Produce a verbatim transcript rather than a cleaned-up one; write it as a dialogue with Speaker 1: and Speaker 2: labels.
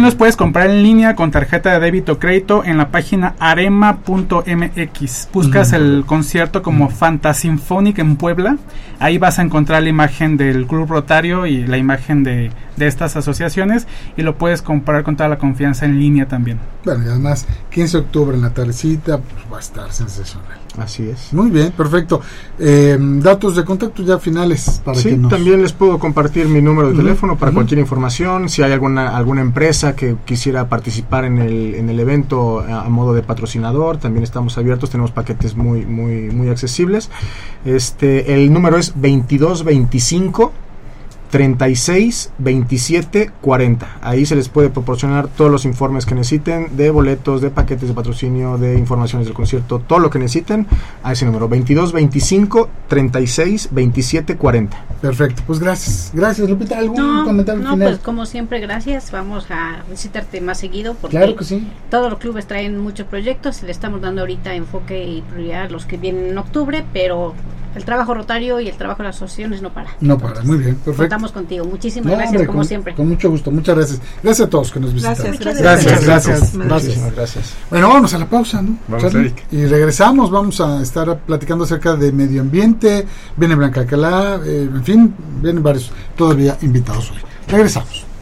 Speaker 1: los puedes comprar en línea con tarjeta de débito o crédito en la página arema punto m x. Buscas uh-huh. el concierto como uh-huh. Fantasymphonic en Puebla. Ahí vas a encontrar la imagen del Club Rotario y la imagen de, de estas asociaciones, y lo puedes comprar con toda la confianza en línea también.
Speaker 2: Bueno, y además quince de octubre en la tardecita, pues va a estar sensacional.
Speaker 3: Así es.
Speaker 2: Muy bien, perfecto. Eh, datos de contacto ya finales para
Speaker 3: sí,
Speaker 2: que nos...
Speaker 3: también les puedo compartir mi número de uh-huh. teléfono para uh-huh. cualquier información. Si hay alguna alguna empresa que quisiera participar en el en el evento a, a modo de patrocinador, también estamos abiertos. Tenemos paquetes muy muy muy accesibles. Este, el número es veintidós veinticinco treinta y seis veintisiete cuarenta. Ahí se les puede proporcionar todos los informes que necesiten de boletos, de paquetes de patrocinio, de informaciones del concierto, todo lo que necesiten a ese número veintidós veinticinco treinta y seis veintisiete cuarenta.
Speaker 2: Perfecto, pues gracias. Gracias, Lupita. ¿Algún
Speaker 4: no,
Speaker 2: comentario
Speaker 4: no,
Speaker 2: final?
Speaker 4: Pues como siempre, gracias. Vamos a visitarte más seguido porque
Speaker 2: claro que sí.
Speaker 4: Todos los clubes traen muchos proyectos. Le estamos dando ahorita enfoque y prioridad a los que vienen en octubre, pero el trabajo rotario y el trabajo de las asociaciones no para.
Speaker 2: No para, muy bien, perfecto.
Speaker 4: Contamos contigo. Muchísimas
Speaker 2: no,
Speaker 4: gracias,
Speaker 2: hombre,
Speaker 4: como
Speaker 2: con,
Speaker 4: siempre.
Speaker 2: Con mucho gusto, muchas gracias. Gracias a todos que nos visitaron.
Speaker 5: Gracias,
Speaker 2: gracias.
Speaker 5: gracias.
Speaker 2: Gracias,
Speaker 3: gracias. gracias. gracias.
Speaker 2: Bueno, vamos a la pausa, ¿no?
Speaker 6: Vamos, Eric.
Speaker 2: Y regresamos, vamos a estar platicando acerca de medio ambiente. Viene Blanca Alcalá, eh, en fin, vienen varios todavía invitados hoy. Regresamos.